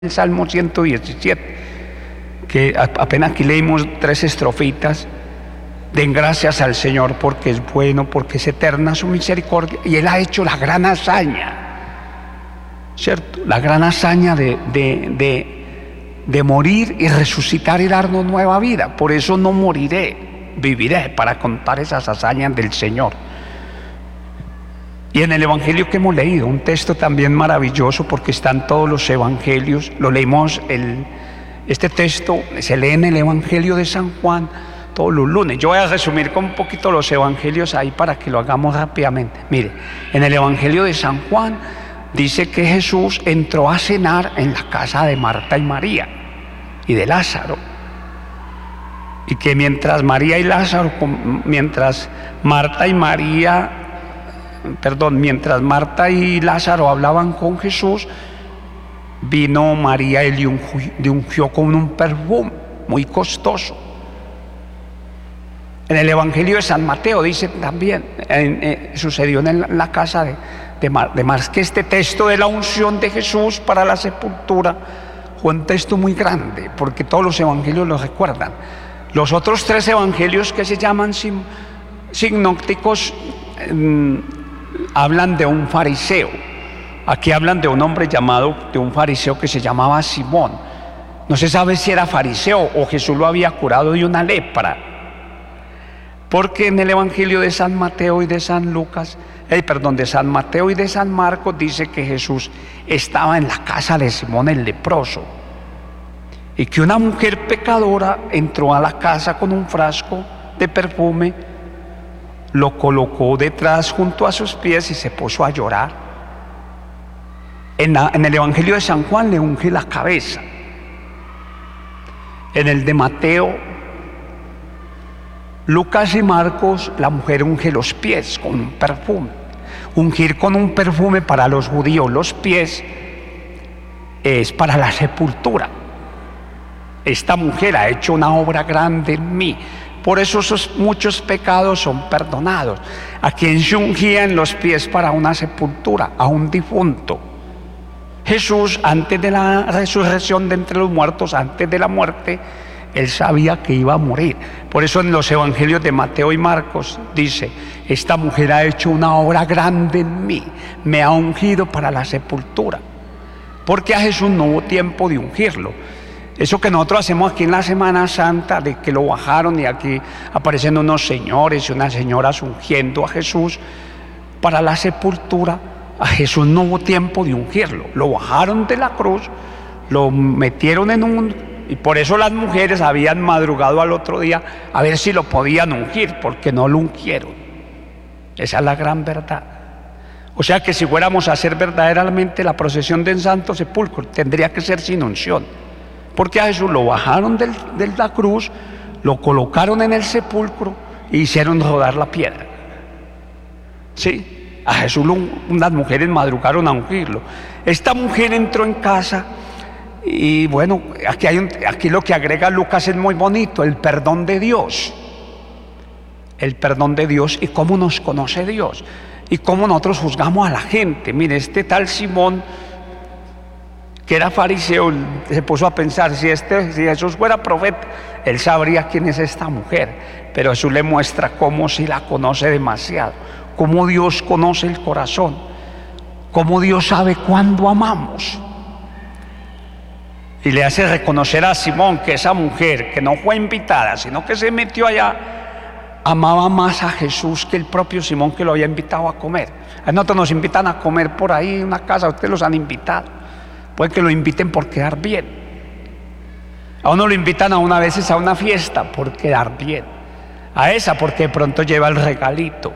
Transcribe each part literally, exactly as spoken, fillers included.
el Salmo ciento diecisiete, que apenas aquí leímos tres estrofitas. Den gracias al Señor porque es bueno, porque es eterna su misericordia, y Él ha hecho la gran hazaña, ¿cierto? La gran hazaña de, de, de, de morir y resucitar y darnos nueva vida. Por eso no moriré, viviré para contar esas hazañas del Señor. Y en el Evangelio que hemos leído, un texto también maravilloso, porque están todos los Evangelios, lo leímos, el, este texto se lee en el Evangelio de San Juan todos los lunes. Yo voy a resumir con un poquito los Evangelios ahí para que lo hagamos rápidamente. Mire, en el Evangelio de San Juan dice que Jesús entró a cenar en la casa de Marta y María y de Lázaro, y que mientras María y Lázaro, mientras Marta y María Perdón, mientras Marta y Lázaro hablaban con Jesús, vino María y le ungió con un perfume muy costoso. En el Evangelio de San Mateo dice también, en, eh, sucedió en la casa de, de, Mar, de Mar, que este texto de la unción de Jesús para la sepultura fue un texto muy grande, porque todos los Evangelios lo recuerdan. Los otros tres Evangelios, que se llaman sin, sinópticos, eh, hablan de un fariseo. Aquí hablan de un hombre llamado, de un fariseo que se llamaba Simón. No se sabe si era fariseo o Jesús lo había curado de una lepra, porque en el Evangelio de San Mateo y de San Lucas, eh, perdón, de San Mateo y de San Marcos dice que Jesús estaba en la casa de Simón el leproso, y que una mujer pecadora entró a la casa con un frasco de perfume, lo colocó detrás junto a sus pies y se puso a llorar. En, la, en el Evangelio de San Juan le unge la cabeza. En el de Mateo, Lucas y Marcos, la mujer unge los pies con un perfume. Ungir con un perfume para los judíos los pies es para la sepultura. Esta mujer ha hecho una obra grande en mí. Por eso esos muchos pecados son perdonados. ¿A quien se ungía en los pies para una sepultura? A un difunto. Jesús, antes de la resurrección de entre los muertos, antes de la muerte, Él sabía que iba a morir. Por eso en los Evangelios de Mateo y Marcos dice: esta mujer ha hecho una obra grande en mí, me ha ungido para la sepultura. Porque a Jesús no hubo tiempo de ungirlo. Eso que nosotros hacemos aquí en la Semana Santa, de que lo bajaron y aquí aparecen unos señores y unas señoras ungiendo a Jesús para la sepultura, a Jesús no hubo tiempo de ungirlo. Lo bajaron de la cruz, lo metieron en un... Y por eso las mujeres habían madrugado al otro día a ver si lo podían ungir, porque no lo ungieron. Esa es la gran verdad. O sea que si fuéramos a hacer verdaderamente la procesión del Santo Sepulcro, tendría que ser sin unción. Porque a Jesús lo bajaron del, de la cruz, lo colocaron en el sepulcro e hicieron rodar la piedra. Sí, a Jesús lo, unas mujeres madrugaron a ungirlo. Esta mujer entró en casa y bueno, aquí, hay un, aquí lo que agrega Lucas es muy bonito: el perdón de Dios. El perdón de Dios y cómo nos conoce Dios y cómo nosotros juzgamos a la gente. Mire, este tal Simón, que era fariseo, se puso a pensar, si, este, si Jesús fuera profeta, él sabría quién es esta mujer. Pero Jesús le muestra cómo si la conoce demasiado, cómo Dios conoce el corazón, cómo Dios sabe cuándo amamos. Y le hace reconocer a Simón que esa mujer, que no fue invitada, sino que se metió allá, amaba más a Jesús que el propio Simón, que lo había invitado a comer. A nosotros nos invitan a comer por ahí en una casa, ustedes los han invitado. Puede que lo inviten por quedar bien. A uno lo invitan a una veces a una fiesta por quedar bien. A esa porque de pronto lleva el regalito.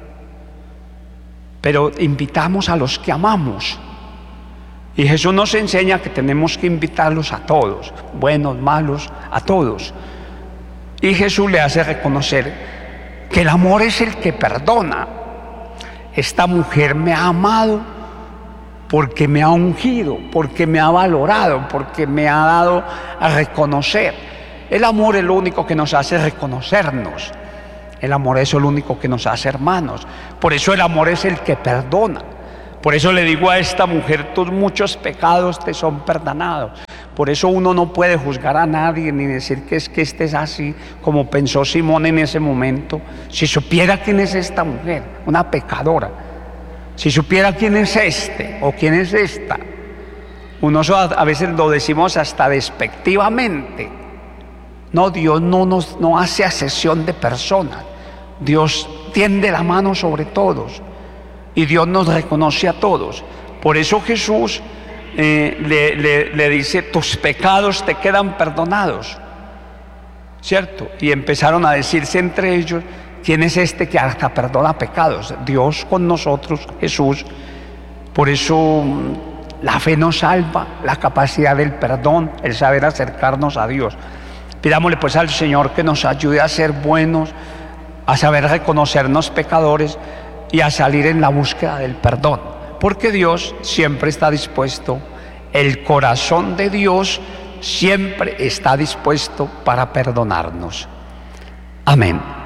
Pero invitamos a los que amamos. Y Jesús nos enseña que tenemos que invitarlos a todos, buenos, malos, a todos. Y Jesús le hace reconocer que el amor es el que perdona. Esta mujer me ha amado porque me ha ungido, porque me ha valorado, porque me ha dado a reconocer. El amor es lo único que nos hace reconocernos. El amor es lo único que nos hace hermanos. Por eso el amor es el que perdona. Por eso le digo a esta mujer, tus muchos pecados te son perdonados. Por eso uno no puede juzgar a nadie ni decir que es que este es así como pensó Simón en ese momento. Si supiera quién es esta mujer, una pecadora, si supiera quién es este o quién es esta, uno a veces lo decimos hasta despectivamente. No, Dios no, nos, no hace acepción de personas. Dios tiende la mano sobre todos y Dios nos reconoce a todos. Por eso Jesús eh, le, le, le dice, tus pecados te quedan perdonados, ¿cierto? Y empezaron a decirse entre ellos, ¿quién es este que hasta perdona pecados? Dios con nosotros, Jesús. Por eso la fe nos salva, la capacidad del perdón, el saber acercarnos a Dios. Pidámosle pues al Señor que nos ayude a ser buenos, a saber reconocernos pecadores y a salir en la búsqueda del perdón, porque Dios siempre está dispuesto, el corazón de Dios siempre está dispuesto para perdonarnos. Amén.